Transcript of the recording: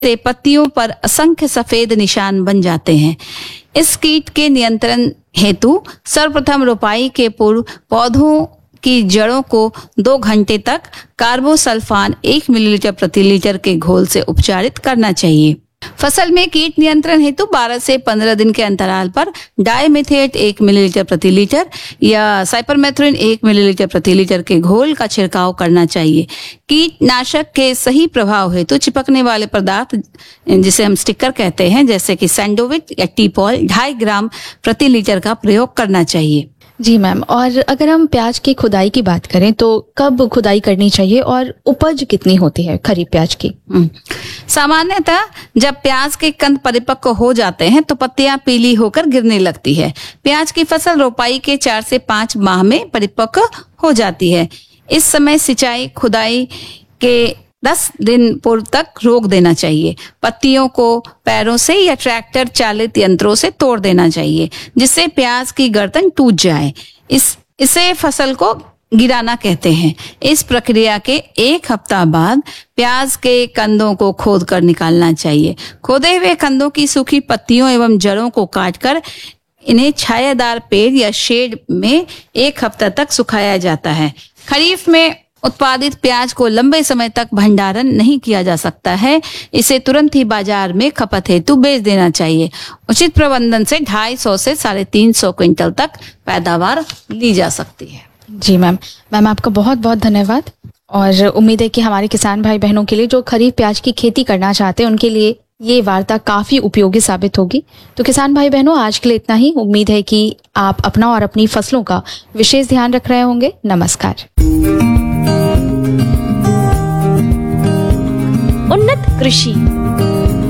से पत्तियों पर असंख्य सफेद निशान बन जाते हैं। इस कीट के नियंत्रण हेतु सर्वप्रथम रोपाई के पूर्व पौधों की जड़ों को 2 घंटे तक कार्बोसल्फान 1 मिलीलीटर प्रति लीटर के घोल से उपचारित करना चाहिए। फसल में कीट नियंत्रण हेतु 12 से 15 दिन के अंतराल पर डाइमिथेट 1 मिलीलीटर प्रति लीटर या साइपरमेथ्रिन 1 मिलीलीटर प्रति लीटर के घोल का छिड़काव करना चाहिए। कीटनाशक के सही प्रभाव हेतु चिपकने वाले पदार्थ जिसे हम स्टिकर कहते हैं, जैसे कि सैंडोविट या टीपॉल 2.5 ग्राम प्रति लीटर का प्रयोग करना चाहिए। जी मैम, और अगर हम प्याज की खुदाई की बात करें तो कब खुदाई करनी चाहिए और उपज कितनी होती है खरीफ प्याज की? सामान्यतः जब प्याज के कंद परिपक्व हो जाते हैं तो पत्तियां पीली होकर गिरने लगती है। प्याज की फसल रोपाई के 4 से 5 माह में परिपक्व हो जाती है। इस समय सिंचाई खुदाई के 10 दिन पूर्व तक रोक देना चाहिए। पत्तियों को पैरों से या ट्रैक्टर चालित यंत्रों से तोड़ देना चाहिए, जिससे प्याज की गर्दन टूट जाए। इसे फसल को गिराना कहते हैं। इस प्रक्रिया के 1 हफ्ता बाद प्याज के कंदों को खोद कर निकालना चाहिए। खोदे हुए कंदों की सूखी पत्तियों एवं जड़ों को काटकर इन्हें छायादार पेड़ या शेड में 1 हफ्ता तक सुखाया जाता है। खरीफ में उत्पादित प्याज को लंबे समय तक भंडारण नहीं किया जा सकता है। इसे तुरंत ही बाजार में खपत हेतु बेच देना चाहिए। उचित प्रबंधन से 250 से 350 क्विंटल तक पैदावार ली जा सकती है। जी मैम आपका बहुत बहुत धन्यवाद। और उम्मीद है कि हमारे किसान भाई बहनों के लिए जो खरीफ प्याज की खेती करना चाहते हैं उनके लिए ये वार्ता काफी उपयोगी साबित होगी। तो किसान भाई बहनों, आज के लिए इतना ही। उम्मीद है कि आप अपना और अपनी फसलों का विशेष ध्यान रख रहे होंगे। नमस्कार। उन्नत कृषि।